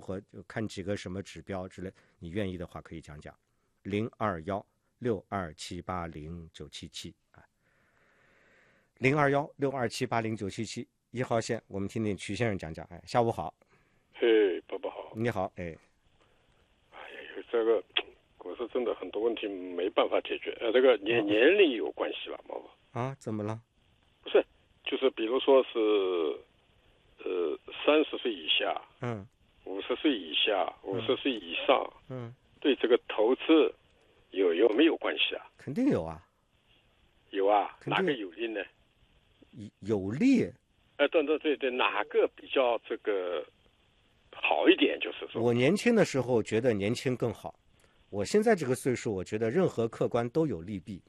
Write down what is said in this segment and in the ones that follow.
何，就看几个什么指标之类，你愿意的话可以讲讲。021-62780-977啊，021-62780-977，1号线，我们听听曲先生讲讲。哎，下午好。 嘿，伯伯好。 你好，哎。 哎呀，这个股市真的很多问题没办法解决。这个年龄有关系吧，伯伯？ 啊，怎么了？ 不是，就是比如说是，30岁以下，50岁以下，50岁以上，对这个投资有没有关系啊？ 肯定有啊。 有啊，哪个有利呢？ 有利。 对，哪个比较这个好一点？就是说， 我年轻的时候觉得年轻更好，我现在这个岁数，我觉得任何客观都有利弊。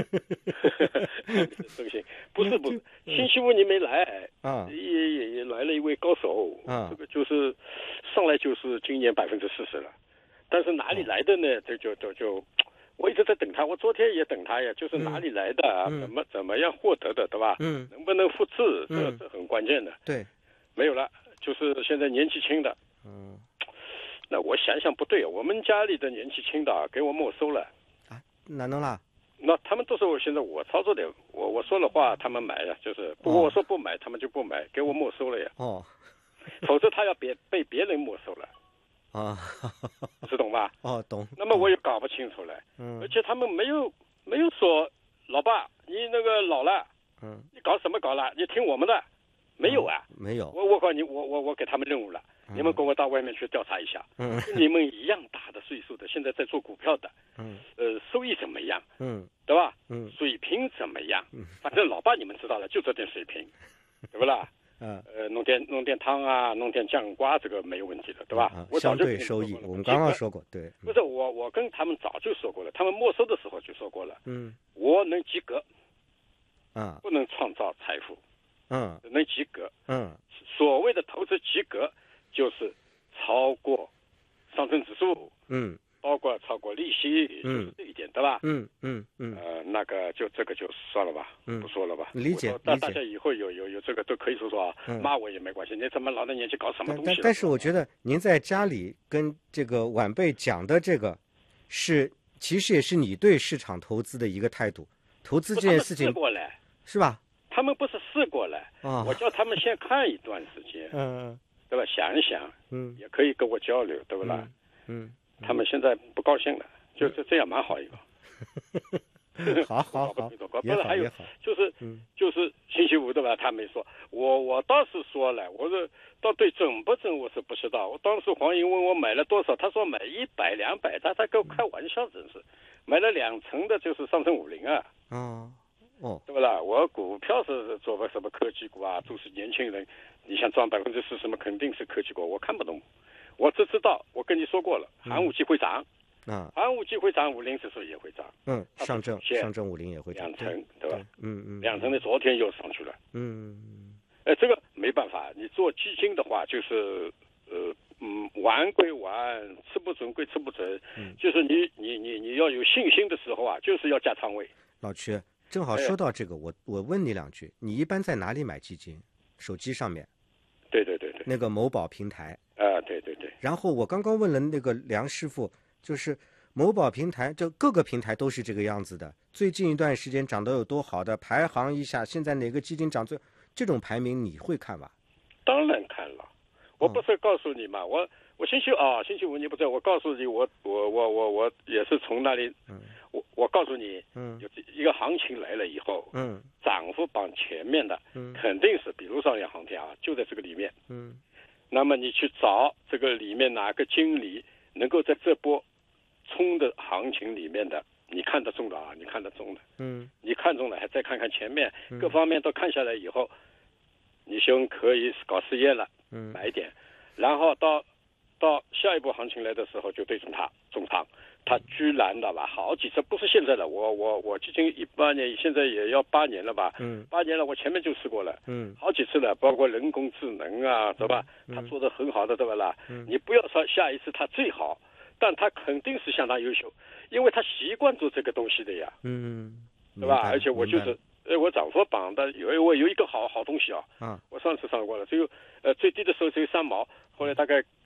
不是，星期五你没来啊？也来了一位高手啊，这个就是上来就是今年40%了，但是哪里来的呢？这就我一直在等他，我昨天也等他呀，就是哪里来的啊？怎么样获得的，对吧？能不能复制？这很关键的。 对， 没有了，就是现在年纪轻的。那我想想不对，我们家里的年纪轻的给我没收了啊？哪能啦？ 那他们都是现在我操作的，我说了话他们买呀，就是不过我说不买，他们就不买，给我没收了呀。否则他要被别人没收了啊，是懂吧？ 懂。 那么我也搞不清楚了，而且他们没有说，老爸你那个老了，你搞什么搞了？你听我们的，没有啊？ 没有。 我告诉你，我给他们任务了。你们跟我到外面去调查一下，跟你们一样大的岁数的，现在在做股票的，收益怎么样？对吧？水平怎么样？反正老爸你们知道了，就这点水平，对不啦？弄点汤啊，弄点酱瓜，这个没有问题的，对吧？ 相对收益，我们刚刚说过，对。 不是我跟他们早就说过了，他们没收的时候就说过了，我能及格，不能创造财富，能及格，所谓的投资及格。就是超过上证指数，包括超过利息，就是这一点，对吧？那个这个就算了吧，不说了吧。 理解。 大家以后有这个都可以说说啊，骂我也没关系。你怎么老的年纪搞什么东西？ 但是我觉得您在家里跟这个晚辈讲的这个，其实也是你对市场投资的一个态度。投资这件事情， 试过了， 是吧？ 他们不是试过了，我叫他们先看一段时间，对吧？想一想，也可以跟我交流，对不啦？他们现在不高兴了，就这样蛮好一个。 好， 不是还有就是星期五对吧？他没说，我倒是说了，我说到底准不准我是不知道。我当时黄英问我买了多少，他说买100、200，他跟我开玩笑，真是买了2成的，就是上证50啊。对不啦？我股票是做个什么科技股啊，都是年轻人，你想赚40%嘛，肯定是科技股，我看不懂。我只知道，我跟你说过了，寒武纪会涨，寒武纪会涨，50指数也会涨， 上证50也会涨 2成，对吧？2成的昨天又上去了，这个没办法，你做基金的话，就是玩归玩，吃不准归吃不准，就是你要有信心的时候啊，就是要加仓位。 老曲。正好说到这个，我问你2句，你一般在哪里买基金？手机上面？ 对， 那个某宝平台对。 然后我刚刚问了那个梁师傅，就是某宝平台，这各个平台都是这个样子的。最近一段时间涨得有多好的，排行一下，现在哪个基金涨最，这种排名你会看吧？ 当然看了，我不是告诉你嘛，我星期五你不在，我告诉你，我也是从那里。我告诉你，有一个行情来了以后，涨幅榜前面的，肯定是比如上海航天啊，就在这个里面，那么你去找这个里面哪个经理能够在这波冲的行情里面的，你看得中的啊，你看得中的，你看中了，还再看看前面各方面都看下来以后，你就可以搞事业了，买一点，然后到下一波行情来的时候就对准它重仓。他居然的吧，好几次不是现在的，我基金18年，现在也要8年了吧，8年了，我前面就试过了，好几次了，包括人工智能啊，对吧？他做的很好的，对吧啦？你不要说下一次他最好，但他肯定是相当优秀，因为他习惯做这个东西的呀，对吧？而且我就是我涨幅榜的我有一个好东西啊，我上次上过了，只有最低的时候只有3毛，后来大概